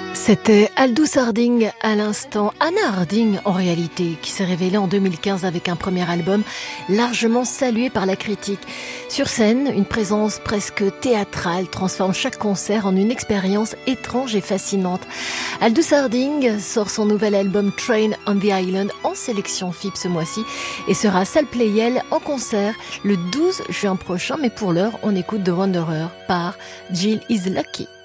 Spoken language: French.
C'était Aldous Harding à l'instant, Anna Harding en réalité, qui s'est révélée en 2015 avec un premier album largement salué par la critique. Sur scène, une présence presque théâtrale transforme chaque concert en une expérience étrange et fascinante. Aldous Harding sort son nouvel album Train on the Island en sélection FIP ce mois-ci et sera à Salle Pleyel en concert le 12 juin prochain. Mais pour l'heure, on écoute The Wanderer par Jill Is Lucky.